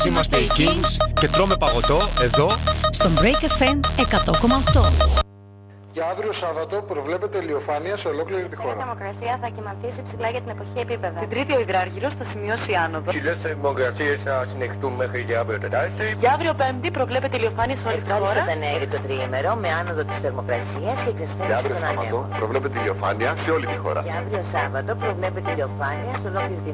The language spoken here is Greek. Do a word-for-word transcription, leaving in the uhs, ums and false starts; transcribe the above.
Είμαστε οι Kings και τρώμε παγωτό εδώ στον Break εφ εμ εκατό κόμμα οκτώ. Για αύριο Σάββατο προβλέπεται ηλιοφάνεια σε ολόκληρη τη χώρα. Η θερμοκρασία θα κυμανθήσει ψηλά για την εποχή επίπεδα. Την Τρίτη ο υδράργυρος θα σημειώσει άνοδο. Ψηλές θερμοκρασίες θα συνεχιστούν μέχρι και αύριο Τετάρτη. Για αύριο Πέμπτη προβλέπεται ηλιοφάνεια σε όλη τη χώρα. Ευχάριστο τα νέα το τριήμερο με άνοδο της θερμοκρασίας και εξασθένηση των ανέμων. Για αύριο Σάββατο προβλέπεται ηλιοφάνεια σε όλη τη χώρα. Για αύριο Σάββατο προβλέπεται ηλιοφάνεια σε ολόκληρη τη